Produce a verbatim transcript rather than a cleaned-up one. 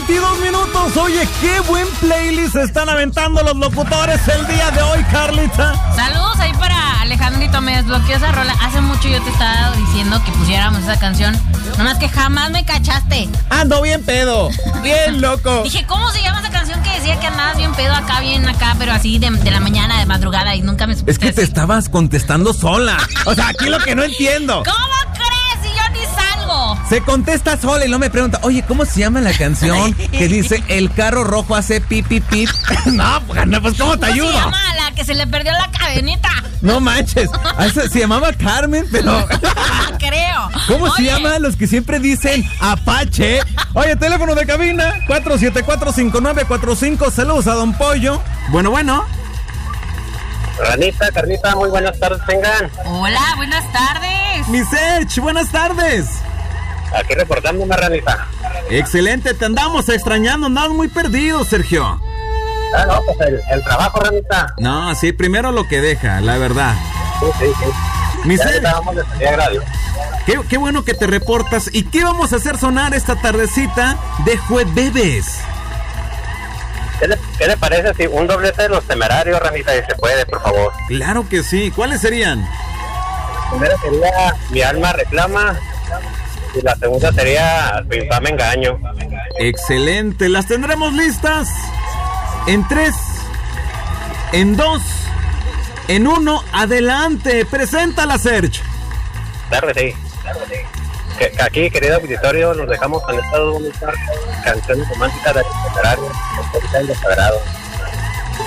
veintidós minutos. Oye, qué buen playlist están aventando los locutores el día de hoy, Carlita. Saludos ahí para Alejandrito, me desbloqueó esa rola. Hace mucho yo te estaba diciendo que pusiéramos esa canción, nomás que jamás me cachaste. Ando bien pedo, bien loco. Dije, ¿cómo se llama esa canción que decía que andabas bien pedo acá, bien acá, pero así de, de la mañana, de madrugada, y nunca me supiste Es que te decir? estabas contestando sola. O sea, aquí lo que no entiendo. ¿Cómo crees si yo ni salgo? Se contesta sola y no me pregunta, oye, ¿cómo se llama la canción que dice el carro rojo hace pip, pip, pip? No, pues, no, pues ¿cómo te ¿Cómo ayudo? se llama la que se le perdió la cadenita? No manches. Ah, Se, se llamaba Carmen, pero... Creo. ¿Cómo Oye, se llama los que siempre dicen Apache? Oye, teléfono de cabina, cuatro siete cuatro, cinco nueve cuatro cinco. Saludos a Don Pollo. Bueno, bueno. Ranita, Carnita, muy buenas tardes tengan. Hola, buenas tardes. Mi Serge, buenas tardes. Aquí reportándome, Ranita. Excelente, te andamos extrañando, andamos muy perdidos, Sergio. Ah, no, pues el, el trabajo, Ranita. No, sí, primero lo que deja, la verdad. Sí, sí, sí. Mi Ya Serge, estábamos de salida de radio. qué, qué bueno que te reportas. ¿Y qué vamos a hacer sonar esta tardecita de jueves? ¿Qué le, ¿Qué le parece si un doblete de Los Temerarios, Ranita, si se puede, por favor? Claro que sí, ¿cuáles serían? La primera sería Mi alma reclama y la segunda sería Tu infame engaño. Excelente, las tendremos listas en tres, en dos, en uno. Adelante, preséntala, Serge. Claro que sí. Que, que aquí, querido auditorio, nos dejamos con esta bonita canción romántica de Los Temerarios, el Sagrado.